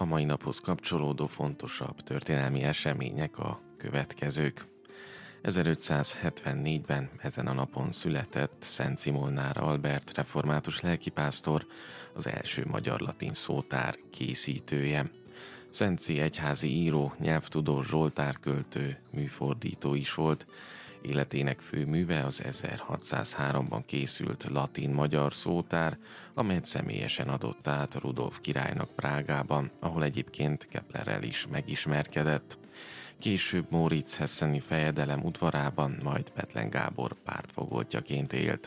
A mai naphoz kapcsolódó fontosabb történelmi események a következők. 1574-ben ezen a napon született Szent Szimolnár Albert református lelkipásztor, az első magyar latin szótár készítője. Szentszé egyházi író, nyelvtudós, zsoltárköltő, műfordító is volt. Életének fő műve az 1603-ban készült latin-magyar szótár, amelyet személyesen adott át Rudolf királynak Prágában, ahol egyébként Keplerrel is megismerkedett. Később Móricz hesseni fejedelem udvarában, majd Bethlen Gábor pártfogoltjaként élt.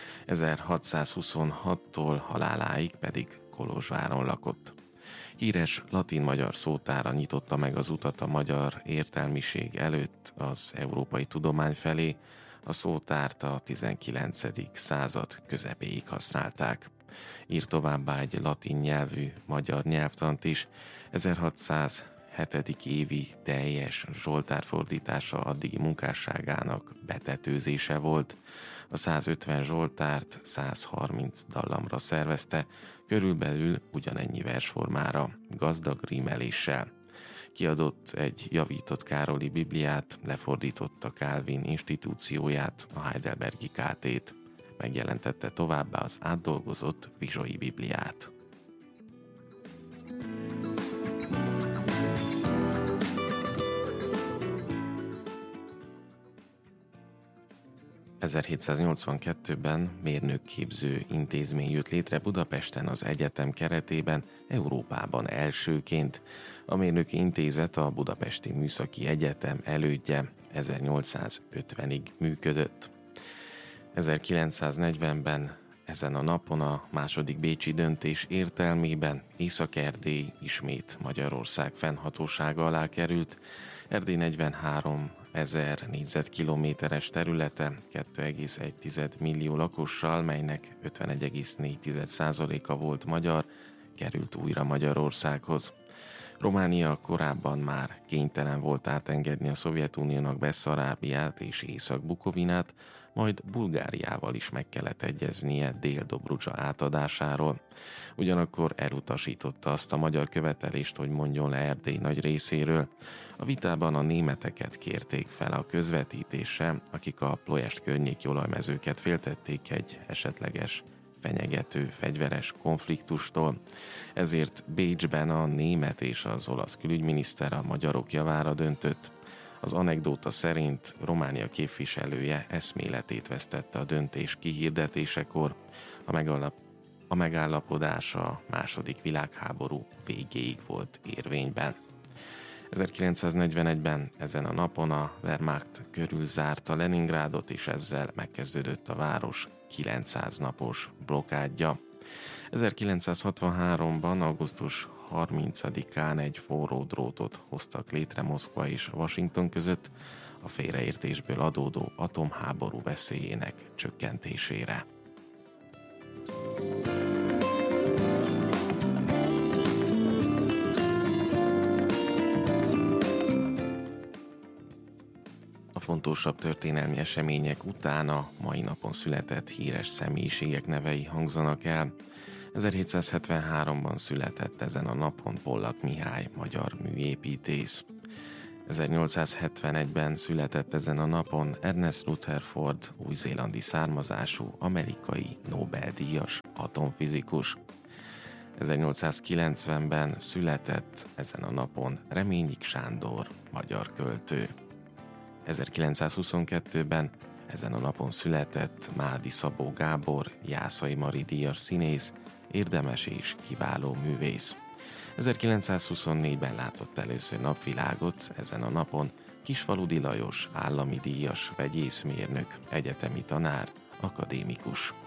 1626-tól haláláig pedig Kolozsváron lakott. Híres latin-magyar szótára nyitotta meg az utat a magyar értelmiség előtt az európai tudomány felé, a szótárt a 19. század közepéig használták. Írt továbbá egy latin nyelvű magyar nyelvtant is, 1607. évi teljes zsoltárfordítása addigi munkásságának betetőzése volt. A 150 zsoltárt 130 dallamra szervezte, körülbelül ugyanennyi versformára, gazdag rímeléssel. Kiadott egy javított Károli Bibliát, lefordította Calvin institúcióját, a Heidelbergi KT-t, megjelentette továbbá az átdolgozott Vizsoi Bibliát. ...1782-ben mérnökképző intézmény jött létre Budapesten az egyetem keretében, Európában elsőként. A Mérnöki Intézet a Budapesti Műszaki Egyetem elődje, 1850-ig működött. 1940-ben ezen a napon a második bécsi döntés értelmében Észak-Erdély ismét Magyarország fennhatósága alá került. Erdély 43 000 négyzetkilométeres területe 2,1 millió lakossal, melynek 51,4%-a volt magyar, került újra Magyarországhoz. Románia korábban már kénytelen volt átengedni a Szovjetuniónak Besszarábiát és Észak-Bukovinát, majd Bulgáriával is meg kellett egyeznie Dél-Dobrudzsa átadásáról. Ugyanakkor elutasította azt a magyar követelést, hogy mondjon le Erdély nagy részéről. A vitában a németeket kérték fel a közvetítésre, akik a Ploiești környéki olajmezőket féltették egy esetleges fenyegető fegyveres konfliktustól. Ezért Bécsben a német és az olasz külügyminiszter a magyarok javára döntött. Az anekdóta szerint Románia képviselője eszméletét vesztette a döntés kihirdetésekor. A megállapodás a második világháború végéig volt érvényben. 1941-ben ezen a napon a Wehrmacht körülzárta Leningrádot, és ezzel megkezdődött a város 900 napos blokkádja. 1963-ban augusztus 30-án egy forró drótot hoztak létre Moszkva és Washington között a félreértésből adódó atomháború veszélyének csökkentésére. A fontosabb történelmi események után a mai napon született híres személyiségek nevei hangzanak el. 1773-ban született ezen a napon Pollak Mihály, magyar műépítész. 1871-ben született ezen a napon Ernest Rutherford, új-zélandi származású, amerikai Nobel-díjas atomfizikus. 1890-ben született ezen a napon Reményik Sándor, magyar költő. 1922-ben ezen a napon született Mádi Szabó Gábor, Jászai Mari díjas színész, érdemes és kiváló művész. 1924-ben látott először napvilágot ezen a napon Kisfaludy Lajos, állami díjas vegyészmérnök, egyetemi tanár, akadémikus.